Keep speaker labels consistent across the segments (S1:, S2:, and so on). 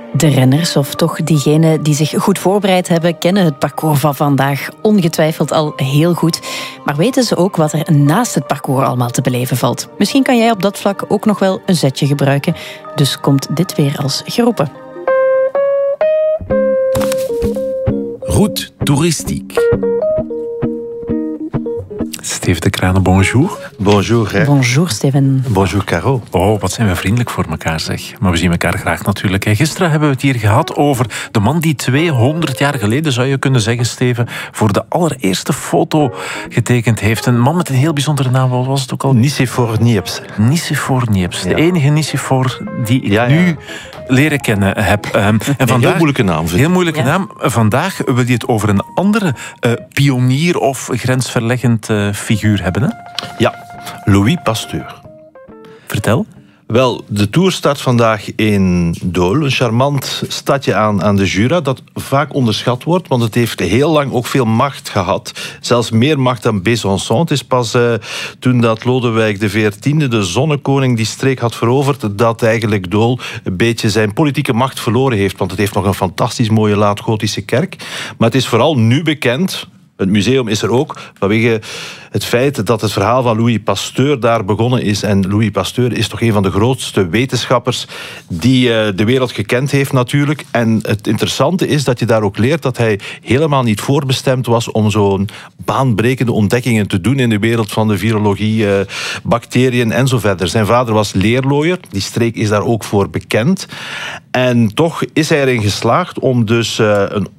S1: De renners, of toch diegenen die zich goed voorbereid hebben, kennen het parcours van vandaag ongetwijfeld al heel goed. Maar weten ze ook wat er naast het parcours allemaal te beleven valt? Misschien kan jij op dat vlak ook nog wel een zetje gebruiken. Dus komt dit weer als geroepen.
S2: Route toeristiek. Steven de Kranen, bonjour.
S3: Bonjour, hè.
S1: Bonjour, Steven.
S3: Bonjour, Caro.
S2: Oh, wat zijn we vriendelijk voor elkaar, zeg. Maar we zien elkaar graag natuurlijk. Gisteren hebben we het hier gehad over de man die 200 jaar geleden, zou je kunnen zeggen, Steven, voor de allereerste foto getekend heeft. Een man met een heel bijzondere naam, wat was het ook al?
S3: Nicephore Niepce.
S2: Nicephore Niepce.
S3: Ja.
S2: De enige Nicephore die ik nu leren kennen heb. En vandaag,
S3: heel moeilijke naam, vind ik.
S2: Heel moeilijke naam. Vandaag wil je het over een andere pionier of grensverleggend figuur hebben, hè?
S3: Ja, Louis Pasteur.
S2: Vertel.
S3: Wel, de Tour start vandaag in Dole, een charmant stadje aan de Jura, dat vaak onderschat wordt, want het heeft heel lang ook veel macht gehad. Zelfs meer macht dan Besançon. Het is pas toen dat Lodewijk XIV, de zonnekoning, die streek had veroverd, dat eigenlijk Dole een beetje zijn politieke macht verloren heeft, want het heeft nog een fantastisch mooie laat-gotische kerk. Maar het is vooral nu bekend. Het museum is er ook vanwege het feit dat het verhaal van Louis Pasteur daar begonnen is. En Louis Pasteur is toch een van de grootste wetenschappers die de wereld gekend heeft natuurlijk. En het interessante is dat je daar ook leert dat hij helemaal niet voorbestemd was om zo'n baanbrekende ontdekkingen te doen in de wereld van de virologie, bacteriën en zo verder. Zijn vader was leerlooier, die streek is daar ook voor bekend. En toch is hij erin geslaagd om dus een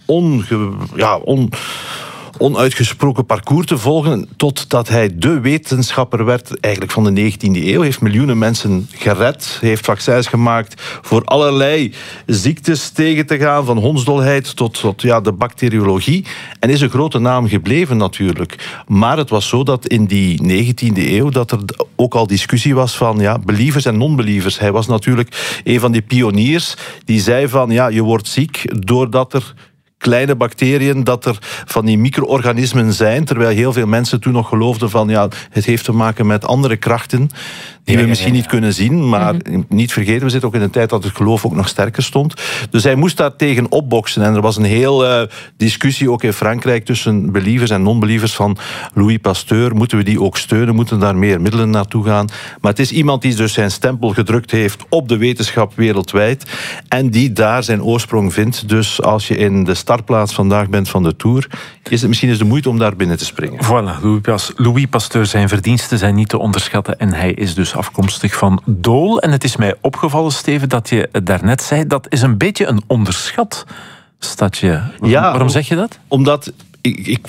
S3: onuitgesproken parcours te volgen, totdat hij de wetenschapper werd eigenlijk van de 19e eeuw. Heeft miljoenen mensen gered, heeft vaccins gemaakt voor allerlei ziektes tegen te gaan, van hondsdolheid tot de bacteriologie. En is een grote naam gebleven natuurlijk. Maar het was zo dat in die 19e eeuw dat er ook al discussie was van believers en non-believers. Hij was natuurlijk een van die pioniers die zei van je wordt ziek doordat er kleine bacteriën, dat er van die micro-organismen zijn, terwijl heel veel mensen toen nog geloofden van het heeft te maken met andere krachten die we misschien niet kunnen zien, maar niet vergeten, we zitten ook in een tijd dat het geloof ook nog sterker stond. Dus hij moest daar tegen opboksen en er was een heel discussie ook in Frankrijk tussen believers en non-believers van Louis Pasteur. Moeten we die ook steunen? Moeten daar meer middelen naartoe gaan? Maar het is iemand die dus zijn stempel gedrukt heeft op de wetenschap wereldwijd en die daar zijn oorsprong vindt. Dus als je in de startplaats vandaag bent van de Tour, is het misschien eens de moeite om daar binnen te springen.
S2: Voilà, Louis Pasteur, zijn verdiensten zijn niet te onderschatten en hij is dus afkomstig van Dole. En het is mij opgevallen, Steven, dat je daarnet zei, dat is een beetje een onderschat stadje. Waarom zeg je dat?
S3: Omdat ik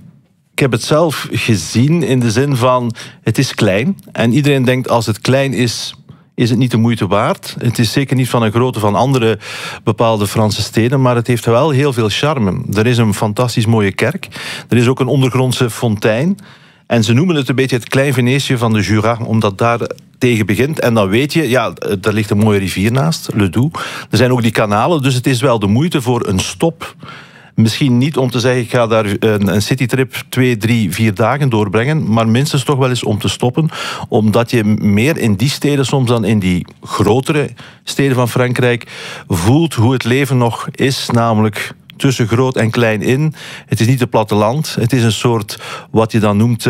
S3: heb het zelf gezien in de zin van, het is klein. En iedereen denkt, als het klein is het niet de moeite waard. Het is zeker niet van een grootte van andere bepaalde Franse steden, maar het heeft wel heel veel charme. Er is een fantastisch mooie kerk. Er is ook een ondergrondse fontein. En ze noemen het een beetje het Klein Venetië van de Jura, omdat daar tegen begint. En dan weet je, daar ligt een mooie rivier naast, Le Doubs. Er zijn ook die kanalen, dus het is wel de moeite voor een stop. Misschien niet om te zeggen, ik ga daar een citytrip 2, 3, 4 dagen doorbrengen, maar minstens toch wel eens om te stoppen, omdat je meer in die steden soms dan in die grotere steden van Frankrijk voelt hoe het leven nog is, namelijk tussen groot en klein in. Het is niet het platteland, het is een soort, wat je dan noemt,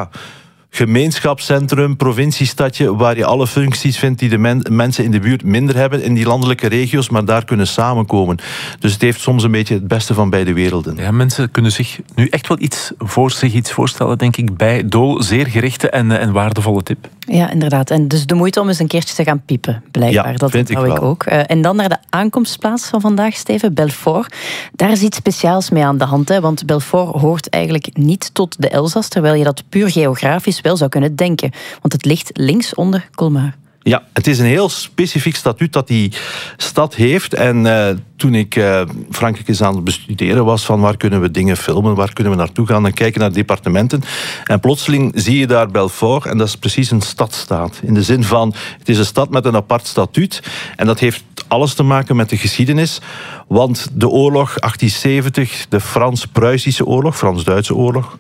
S3: gemeenschapscentrum, provinciestadje, waar je alle functies vindt die de mensen in de buurt minder hebben in die landelijke regio's, maar daar kunnen samenkomen. Dus het heeft soms een beetje het beste van beide werelden.
S2: Ja, mensen kunnen zich nu echt wel iets voorstellen, denk ik, bij Dole. Zeer gerichte en waardevolle tip.
S1: Ja, inderdaad. En dus de moeite om eens een keertje te gaan piepen, blijkbaar.
S3: Ja,
S1: dat
S3: vind ik wel.
S1: ook. En dan naar de aankomstplaats van vandaag, Steven, Belfort. Daar is iets speciaals mee aan de hand, hè? Want Belfort hoort eigenlijk niet tot de Elzas, terwijl je dat puur geografisch wel zou kunnen denken. Want het ligt links onder Colmar.
S3: Ja, het is een heel specifiek statuut dat die stad heeft. En toen ik Frankrijk eens aan het bestuderen was van waar kunnen we dingen filmen, waar kunnen we naartoe gaan, dan kijken naar departementen. En plotseling zie je daar Belfort en dat is precies een stadstaat. In de zin van, het is een stad met een apart statuut. En dat heeft alles te maken met de geschiedenis. Want de oorlog 1870, de Frans-Pruisische oorlog, Frans-Duitse oorlog,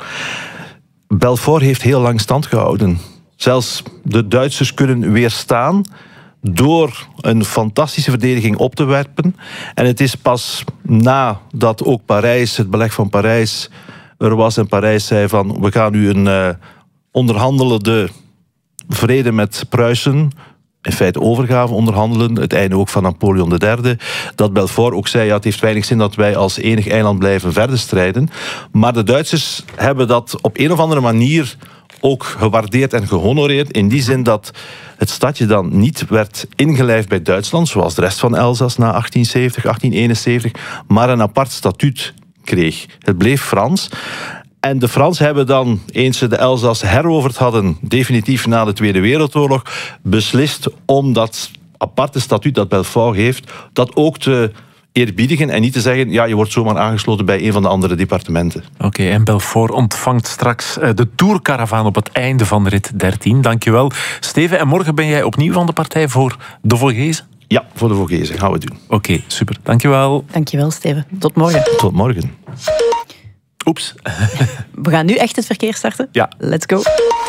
S3: Belfort heeft heel lang stand gehouden. Zelfs de Duitsers kunnen weerstaan door een fantastische verdediging op te werpen. En het is pas nadat ook Parijs, het beleg van Parijs, er was en Parijs zei van we gaan nu een onderhandelende vrede met Pruisen, in feite overgave onderhandelen, het einde ook van Napoleon III, dat Belfort ook zei, ja, het heeft weinig zin dat wij als enig eiland blijven verder strijden. Maar de Duitsers hebben dat op een of andere manier ook gewaardeerd en gehonoreerd, in die zin dat het stadje dan niet werd ingelijfd bij Duitsland, zoals de rest van Elzas na 1870, 1871, maar een apart statuut kreeg. Het bleef Frans. En de Fransen hebben dan, eens ze de Elzas heroverd hadden, definitief na de Tweede Wereldoorlog, beslist om dat aparte statuut dat Belfort heeft, dat ook te eerbiedigen en niet te zeggen, ja, je wordt zomaar aangesloten bij een van de andere departementen.
S2: Oké, en Belfort ontvangt straks de tourcaravaan op het einde van rit 13. Dankjewel, Steven. En morgen ben jij opnieuw van de partij voor de Vogezen?
S3: Ja, voor de Vogezen gaan we doen.
S2: Oké, super. Dankjewel.
S1: Dankjewel, Steven. Tot morgen.
S3: Tot morgen.
S2: Oeps.
S1: We gaan nu echt het verkeer starten?
S2: Ja.
S1: Let's go.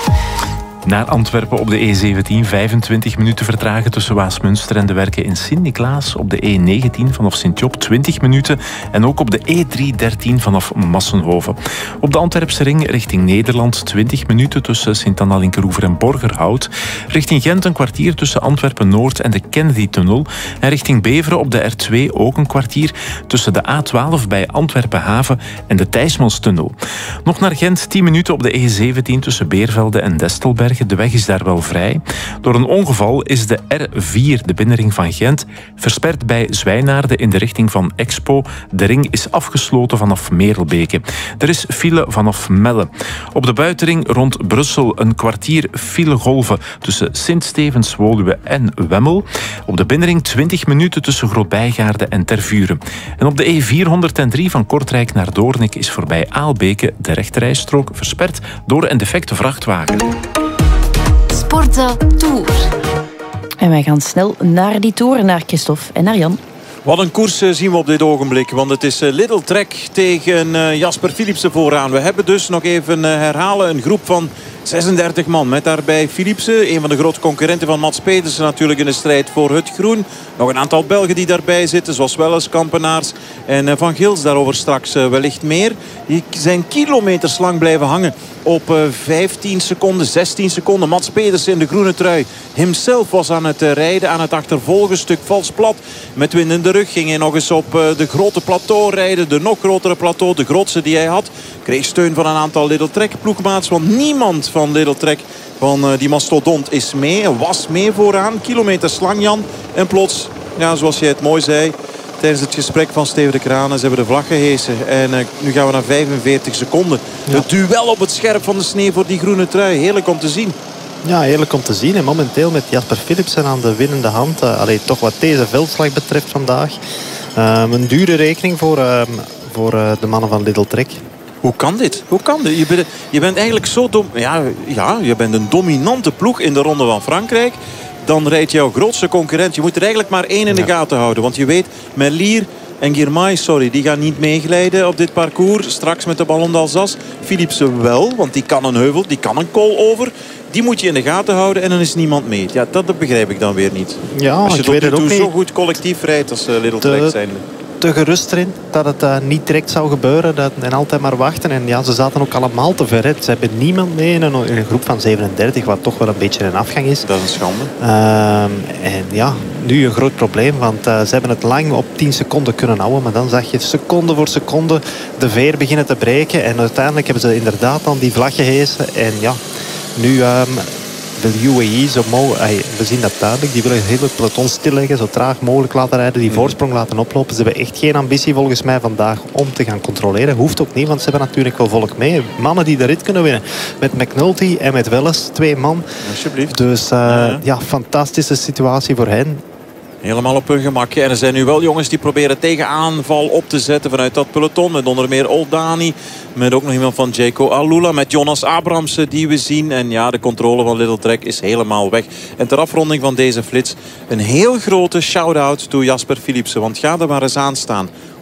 S2: Naar Antwerpen op de E17, 25 minuten vertragen tussen Waasmunster en de Werken in Sint-Niklaas. Op de E19 vanaf Sint-Job 20 minuten. En ook op de E313 vanaf Massenhoven. Op de Antwerpse ring richting Nederland 20 minuten tussen Sint-Anna-Linkeroever en Borgerhout. Richting Gent een kwartier tussen Antwerpen-Noord en de Kennedy-tunnel. En richting Beveren op de R2 ook een kwartier tussen de A12 bij Antwerpen-Haven en de Thijsmanstunnel. Nog naar Gent 10 minuten op de E17 tussen Beervelde en Destelberg. De weg is daar wel vrij. Door een ongeval is de R4, de binnenring van Gent, versperd bij Zwijnaarden in de richting van Expo. De ring is afgesloten vanaf Merelbeke. Er is file vanaf Melle. Op de buitenring rond Brussel een kwartier filegolven tussen Sint-Stevens, Woluwe en Wemmel. Op de binnenring 20 minuten tussen Grootbijgaarden en Tervuren. En op de E403 van Kortrijk naar Doornik is voorbij Aalbeke de rechterrijstrook versperd door een defecte vrachtwagen.
S4: Sportza Tour.
S1: En wij gaan snel naar die tour, naar Christophe en naar Jan.
S5: Wat een koers zien we op dit ogenblik. Want het is Lidl Trek tegen Jasper Philipsen vooraan. We hebben dus, nog even herhalen, een groep van 36 man. Met daarbij Philipsen, een van de grote concurrenten van Mats Pedersen, natuurlijk in de strijd voor het groen. Nog een aantal Belgen die daarbij zitten, zoals Welles, Kampenaars en Van Gils. Daarover straks wellicht meer. Die zijn kilometers lang blijven hangen op 15 seconden, 16 seconden. Mats Pedersen in de groene trui himself was aan het rijden, aan het achtervolgen. Stuk vals plat. Met wind in de rug ging hij nog eens op de grote plateau rijden. De nog grotere plateau, de grootste die hij had. Kreeg steun van een aantal Lidl Trek ploegmaats. Want niemand van Lidl Trek, van die mastodont, is mee. En was mee vooraan. Kilometers lang, Jan. En plots, ja, zoals jij het mooi zei, tijdens het gesprek van Steven de Kranen, ze hebben de vlag gehesen. En nu gaan we naar 45 seconden. Ja. Het duel op het scherp van de sneeuw voor die groene trui. Heerlijk om te zien.
S6: Ja, heerlijk om te zien. En momenteel met Jasper Philipsen aan de winnende hand. Toch wat deze veldslag betreft vandaag. Een dure rekening voor de mannen van Lidl Trek.
S5: Hoe kan dit? Hoe kan dit? Je bent eigenlijk zo dom. Ja, je bent een dominante ploeg in de Ronde van Frankrijk. Dan rijdt jouw grootste concurrent. Je moet er eigenlijk maar één in de gaten houden. Want je weet, Merlier en Girmay, die gaan niet meeglijden op dit parcours. Straks met de Ballon d'Alsace. Philipsen wel, want die kan een heuvel, die kan een kool over. Die moet je in de gaten houden en dan is niemand mee. Ja, dat begrijp ik dan weer niet.
S6: Ja,
S5: als je
S6: ik weet het ook niet.
S5: Zo goed collectief rijdt als Lidl Trek zijn.
S6: Te gerust erin dat het niet direct zou gebeuren. En altijd maar wachten. En ja, ze zaten ook allemaal te ver. Ze hebben niemand mee in een groep van 37, wat toch wel een beetje een afgang is.
S5: Dat is een schande.
S6: En ja, nu een groot probleem. Want ze hebben het lang op 10 seconden kunnen houden. Maar dan zag je seconde voor seconde de veer beginnen te breken. En uiteindelijk hebben ze inderdaad dan die vlag gehesen. En ja, nu de UAE zo we zien dat duidelijk. Die willen heel het peloton stilleggen, zo traag mogelijk laten rijden, die voorsprong laten oplopen. Ze hebben echt geen ambitie volgens mij vandaag om te gaan controleren. Hoeft ook niet, want ze hebben natuurlijk wel volk mee. Mannen die de rit kunnen winnen. Met McNulty en met Welles, 2 man.
S5: Alsjeblieft.
S6: Dus fantastische situatie voor hen.
S5: Helemaal op hun gemakje. En er zijn nu wel jongens die proberen tegenaanval op te zetten vanuit dat peloton. Met onder meer Oldani. Met ook nog iemand van Jaco Alula. Met Jonas Abramsen die we zien. En ja, de controle van Lidl Trek is helemaal weg. En ter afronding van deze flits een heel grote shout-out to Jasper Philipsen. Want ga er maar eens aan staan.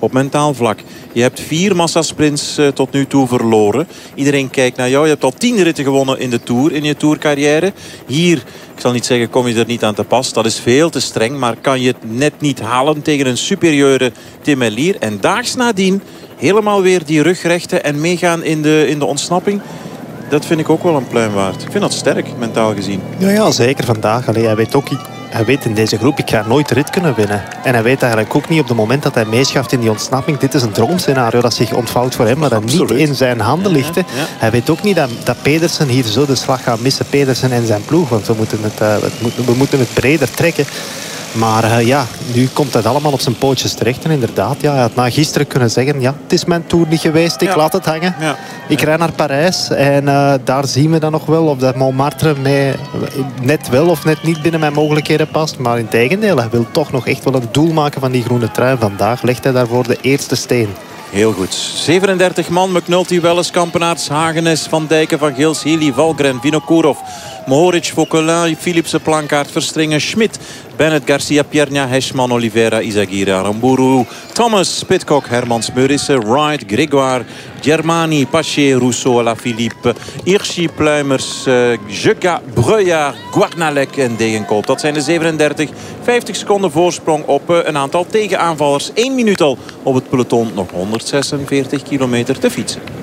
S5: op mentaal vlak. Je hebt 4 massasprints tot nu toe verloren. Iedereen kijkt naar jou. Je hebt al 10 ritten gewonnen in de Tour, in je Tourcarrière. Hier, ik zal niet zeggen, kom je er niet aan te pas. Dat is veel te streng, maar kan je het net niet halen tegen een superieure Tim Merlier. En daags nadien helemaal weer die rugrechten en meegaan in de ontsnapping. Dat vind ik ook wel een pluim waard. Ik vind dat sterk, mentaal gezien.
S6: Ja, zeker vandaag. Allee, hij weet in deze groep, ik ga nooit de rit kunnen winnen. En hij weet eigenlijk ook niet op het moment dat hij meeschaft in die ontsnapping. Dit is een droomscenario dat zich ontvouwt voor hem, maar dat niet in zijn handen ligt. Ja. Hij weet ook niet dat Pedersen hier zo de slag gaat missen. Pedersen en zijn ploeg, want we moeten het breder trekken. Maar nu komt het allemaal op zijn pootjes terecht. En inderdaad, hij had na gisteren kunnen zeggen... ja, het is mijn Tour niet geweest, ik laat het hangen. Ja. Ik rij naar Parijs en daar zien we dan nog wel... of dat Montmartre mij net wel of net niet binnen mijn mogelijkheden past. Maar in tegendeel, hij wil toch nog echt wel een doel maken van die groene trui. Vandaag legt hij daarvoor de eerste steen.
S5: Heel goed. 37 man. McNulty, Welles, Kampenaerts, Hagenes, Van Dijken, Van Gils, Healy, Valgren, Vinokourov, Mohoric, Vauquelin, Philipsen, Plankaart, Verstringen, Schmidt, Bennett, Garcia, Pierna, Heschman, Oliveira, Izagirre, Aramburu, Thomas, Pidcock, Hermans, Meurice, Wright, Grégoire, Germani, Paché, Rousseau, Alaphilippe, Hirschi, Pluimers, Jeka, Breuillard, Guarnalec en Degenkolb. Dat zijn de 37. 50 seconden voorsprong op een aantal tegenaanvallers. 1 minuut al op het peloton. Nog 146 kilometer te fietsen.